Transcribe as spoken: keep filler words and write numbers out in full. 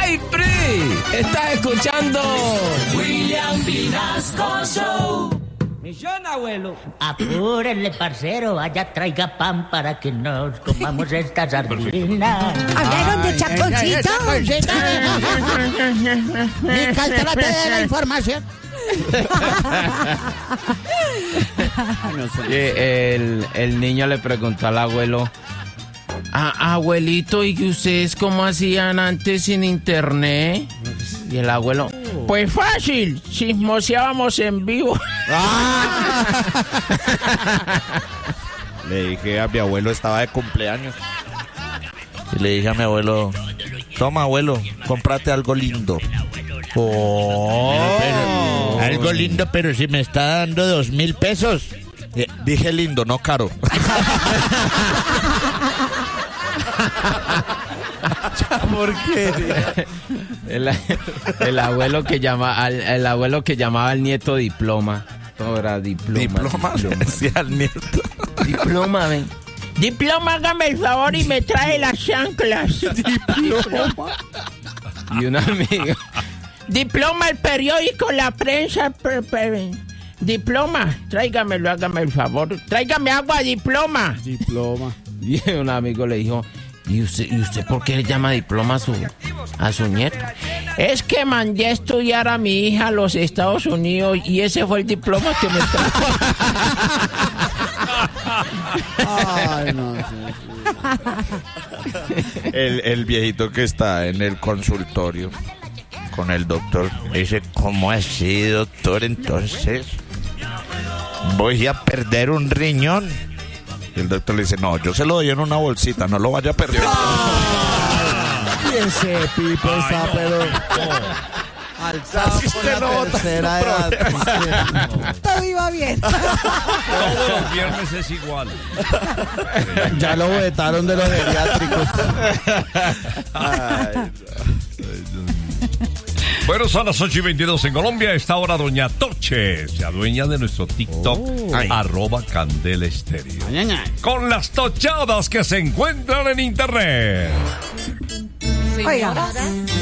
¡Ay, Pri! Estás escuchando William Vinasco Show. Misión, abuelo. Apúrenle, parcero, vaya, traiga pan para que nos comamos esta sardina. ¿Hablaron de Chaponcito? Mica, trate de la información. el, el niño le preguntó al abuelo, "Ah, abuelito, ¿y que ustedes cómo hacían antes sin internet?" Y el abuelo, "Pues fácil, chismoseábamos en vivo." Le dije a mi abuelo, estaba de cumpleaños, y le dije a mi abuelo, "Toma, abuelo, cómprate algo lindo." Oh, pero, algo lindo, pero si me está dando dos mil pesos. Eh, dije lindo, no caro. ¿Por qué? El, el abuelo que llama, al, el abuelo que llamaba al nieto diploma. Todo era diploma. Diploma, diploma. le decía al nieto. Diploma, ven. Diploma, hágame el favor y me trae las chanclas. Diploma. Y un amigo. Diploma, el periódico, la prensa. Per, per, diploma, tráigamelo, hágame el favor. Tráigame agua, diploma. Diploma. Y un amigo le dijo, ¿y usted, ¿y usted por qué le llama diploma a su, a su nieto? Es que mandé a estudiar a mi hija a los Estados Unidos y ese fue el diploma que me trajo. Ay, no, sí, sí. El, el viejito que está en el consultorio con el doctor dice, ¿cómo así, doctor? Entonces voy a perder un riñón. Y el doctor le dice, no, yo se lo doy en una bolsita, no lo vaya a perder. Y ese Pipe está, pero alzado por la tercera edad. Todo iba bien. Todos los viernes es igual. Ya lo vetaron de los geriátricos. Ay, Bueno, son las ocho y veintidós en Colombia. A esta hora, doña Toche se adueña de nuestro TikTok, Oh. arroba Candela Estéreo. Ay, ay, ay. Con las tochadas que se encuentran en internet. Oiga.